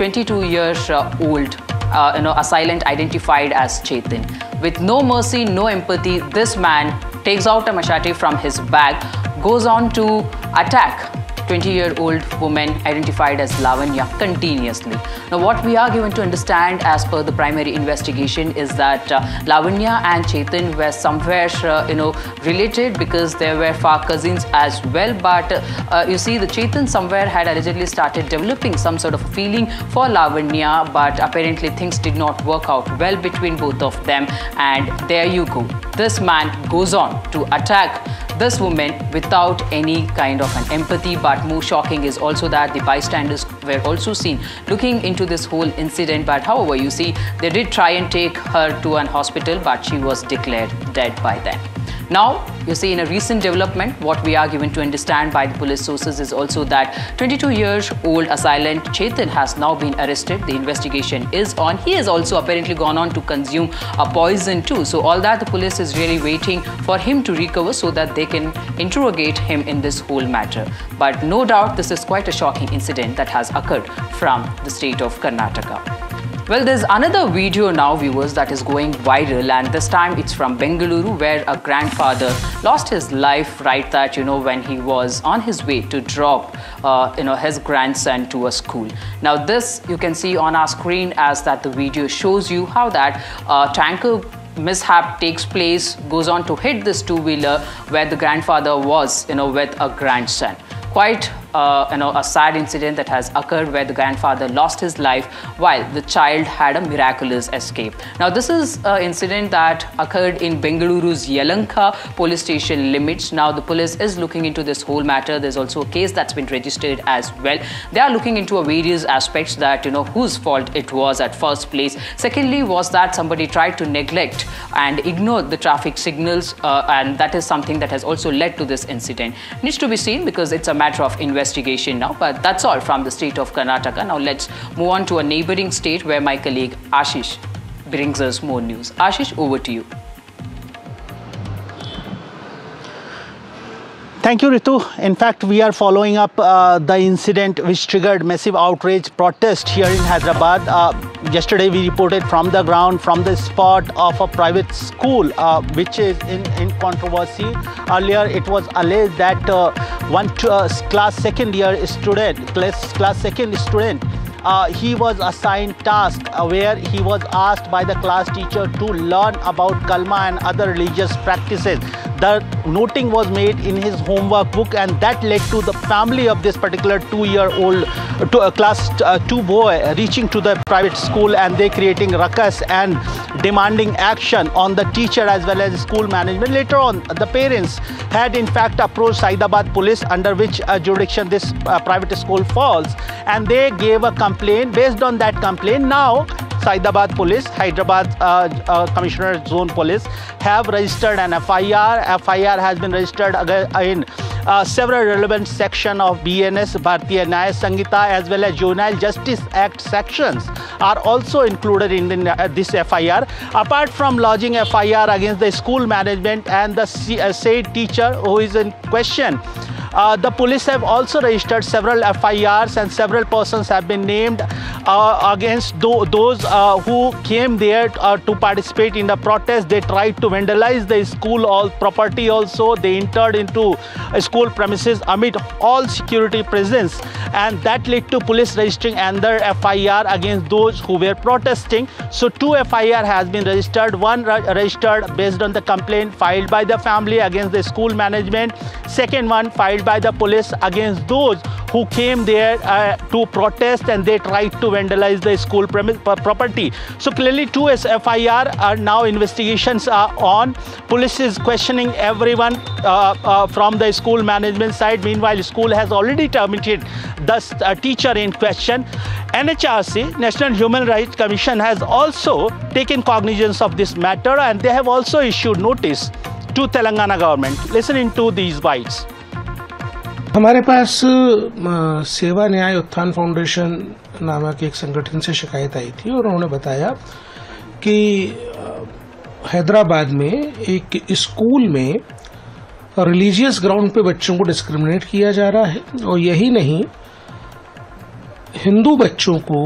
22 years old assailant identified as Chetan. With no mercy, no empathy, this man takes out a machete from his bag, goes on to attack 20-year-old woman identified as Lavanya continuously. Now, what we are given to understand as per the primary investigation is that Lavanya and Chetan were somewhere, related, because they were far cousins as well. But you see, the Chetan somewhere had allegedly started developing some sort of feeling for Lavanya, but apparently things did not work out well between both of them. And there you go. This man goes on to attack this woman without any kind of an empathy. But more shocking is also that the bystanders were also seen looking into this whole incident. But however, you see, they did try and take her to an hospital, but she was declared dead by then. Now, you see, in a recent development, what we are given to understand by the police sources is also that 22-year-old assailant Chetan has now been arrested. The investigation is on. He has also apparently gone on to consume a poison too. So all that the police is really waiting for him to recover so that they can interrogate him in this whole matter. But no doubt, this is quite a shocking incident that has occurred from the state of Karnataka. Well, there's another video now, viewers, that is going viral, and this time it's from Bengaluru, where a grandfather lost his life when he was on his way to drop his grandson to a school. Now this you can see on our screen as that the video shows you how that tanker mishap takes place, goes on to hit this two-wheeler where the grandfather was with a grandson. Quite a sad incident that has occurred where the grandfather lost his life while the child had a miraculous escape. Now, this is an incident that occurred in Bengaluru's Yelahanka police station limits. Now, the police is looking into this whole matter. There's also a case that's been registered as well. They are looking into various aspects that, whose fault it was at first place. Secondly, was that somebody tried to neglect and ignore the traffic signals, and that is something that has also led to this incident. Needs to be seen because it's a matter of investigation now. But that's all from the state of Karnataka. Now let's move on to a neighboring state where my colleague Ashish brings us more news. Ashish, over to you. Thank you, Ritu. In fact, we are following up the incident which triggered massive outrage protest here in Hyderabad. Yesterday, we reported from the ground, from the spot of a private school, which is in controversy. Earlier, it was alleged that one class second student, he was assigned task where he was asked by the class teacher to learn about Kalma and other religious practices. The noting was made in his homework book, and that led to the family of this particular two-year-old class 2 boy reaching to the private school, and they creating ruckus and demanding action on the teacher as well as school management. Later on, the parents had in fact approached Saidabad police, under which jurisdiction this private school falls, and they gave a complaint. Based on that complaint, now Saidabad police, Hyderabad Commissioner Zone Police have registered an FIR. FIR has been registered in several relevant sections of BNS, Bharatiya Nyaya Sanhita, as well as Juvenile Justice Act sections are also included in this FIR. Apart from lodging FIR against the school management and the said teacher who is in question, the police have also registered several FIRs, and several persons have been named against those who came there to participate in the protest. They tried to vandalize the school property also. They entered into school premises amid all security presence, and that led to police registering another FIR against those who were protesting. So 2 FIR has been registered. One registered based on the complaint filed by the family against the school management. Second one filed by the police against those who came there to protest, and they tried to vandalize the school property. So clearly 2 FIR are now, investigations are on. Police is questioning everyone from the school management side. Meanwhile, school has already terminated the teacher in question. NHRC, National Human Rights Commission, has also taken cognizance of this matter, and they have also issued notice to Telangana government. Listen into these bites. हमारे पास सेवा न्याय उत्थान foundation नामक एक संगठन से शिकायत आई थी, और उन्होंने बताया कि हैदराबाद में एक स्कूल में रिलीजियस ग्राउंड पे बच्चों को डिस्क्रिमिनेट किया जा रहा है, और यही नहीं, हिंदू बच्चों को